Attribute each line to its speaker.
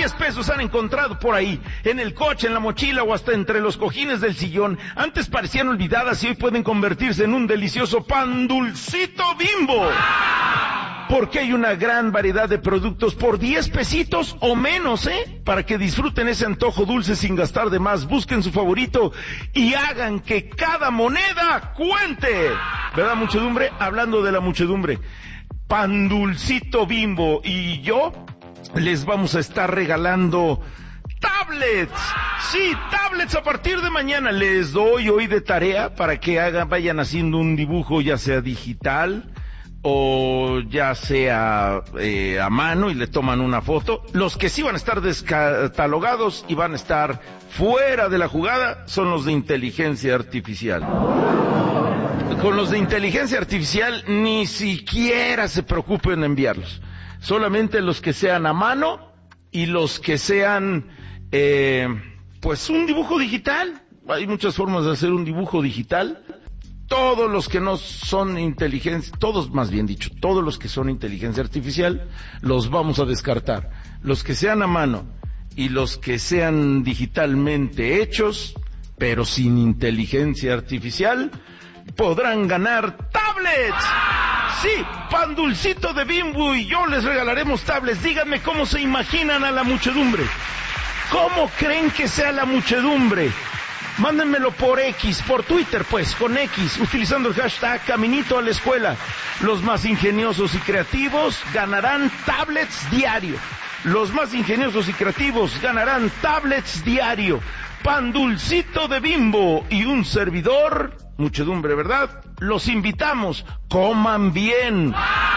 Speaker 1: 10 pesos han encontrado por ahí, en el coche, en la mochila o hasta entre los cojines del sillón. Antes parecían olvidadas y hoy pueden convertirse en un delicioso pan dulcito Bimbo. Porque hay una gran variedad de productos por 10 pesitos o menos, para que disfruten ese antojo dulce sin gastar de más. Busquen su favorito y hagan que cada moneda cuente. ¿Verdad, muchedumbre? Hablando de la muchedumbre, pan dulcito Bimbo y yo les vamos a estar regalando tablets. Sí, tablets a partir de mañana. Les doy hoy de tarea para que vayan haciendo un dibujo, ya sea digital o ya sea a mano, y le toman una foto. Los que sí van a estar descatalogados y van a estar fuera de la jugada son los de inteligencia artificial. Con los de inteligencia artificial ni siquiera se preocupen en enviarlos. Solamente los que sean a mano y los que sean pues un dibujo digital. Hay muchas formas de hacer un dibujo digital. Todos los que no son inteligencia, todos los que son inteligencia artificial, los vamos a descartar. Los que sean a mano y los que sean digitalmente hechos, pero sin inteligencia artificial, podrán ganar tablets. Sí, pan dulcito de Bimbo y yo les regalaremos tablets. Díganme cómo se imaginan a la muchedumbre. ¿Cómo creen que sea la muchedumbre? Mándenmelo por X, por Twitter pues, con X, utilizando el hashtag Caminito a la Escuela. Los más ingeniosos y creativos ganarán tablets diario. Los más ingeniosos y creativos ganarán tablets diario. Pan dulcito de Bimbo y un servidor, muchedumbre, ¿verdad? Los invitamos, coman bien,